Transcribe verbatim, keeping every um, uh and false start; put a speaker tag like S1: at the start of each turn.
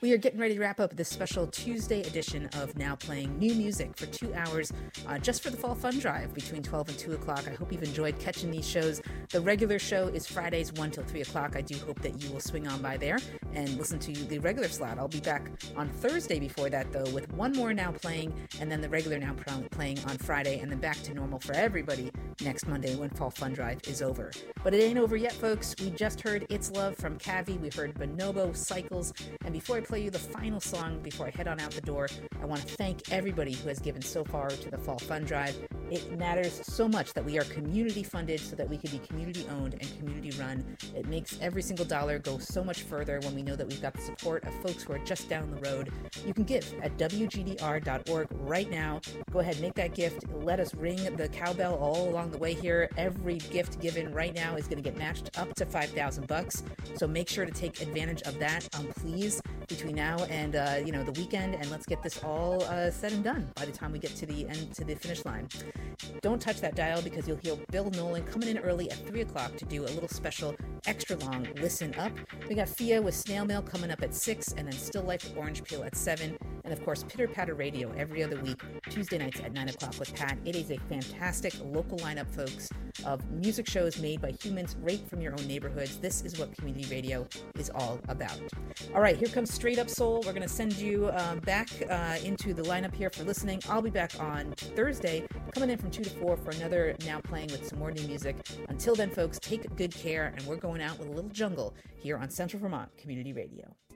S1: We are getting ready to wrap up this special Tuesday edition of Now Playing New Music for two hours uh, just for the Fall Fun Drive between twelve and two o'clock. I hope you've enjoyed catching these shows. The regular show is Fridays one till three o'clock. I do hope that you will swing on by there and listen to the regular slot. I'll be back on Thursday before that, though, with one more Now Playing and then the regular Now Playing on Friday, and then back to normal for everybody next Monday when Fall Fun Drive is over. But it ain't over yet, folks. We just heard It's Love from Cavi. We heard Bonobo, Cycles. And before I play you the final song, before I head on out the door, I want to thank everybody who has given so far to the Fall Fun Drive. It matters so much that we are community funded so that we can be community owned and community run. It makes every single dollar go so much further when we know that we've got the support of folks who are just down the road. You can give at W G D R dot org right now. Go ahead, make that gift. Let us ring the cowbell all along the way here. Every gift given right now is going to get matched up to five thousand bucks. So make sure to take advantage of that, um, please, between now and uh, you know the weekend, and let's get this all uh, said and done by the time we get to the end, to the finish line. Don't touch that dial, because you'll hear Bill Nolan coming in early at three o'clock to do a little special extra long listen up. We got Fia with Snail Mail coming up at six, and then Still Life with Orange Peel at seven, and of course Pitter Patter Radio every other week, Tuesday nights at nine o'clock with Pat. It is a fantastic local lineup, folks, of music shows made by humans right from your own neighborhoods. This is what community radio is all about. All right, here comes Straight Up Soul. We're going to send you uh, back uh, into the lineup here for listening. I'll be back on Thursday, coming in from two to four for another Now Playing with some more new music. Until then, folks, take good care, and we're going out with a little jungle here on Central Vermont Community Radio.